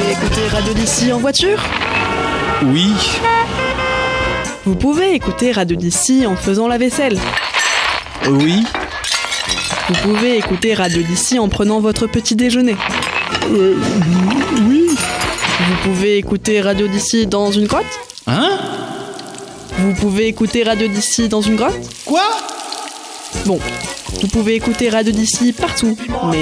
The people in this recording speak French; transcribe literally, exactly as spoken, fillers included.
pouvez écouter Radio d'ici en voiture ? Oui. Vous pouvez écouter Radio d'ici en faisant la vaisselle. Oui. Vous pouvez écouter Radio d'ici en prenant votre petit déjeuner. Euh, oui. Vous pouvez écouter Radio d'ici dans une grotte. Hein ? Vous pouvez écouter Radio d'ici dans une grotte. Quoi ? Bon, vous pouvez écouter Radio d'ici partout, mais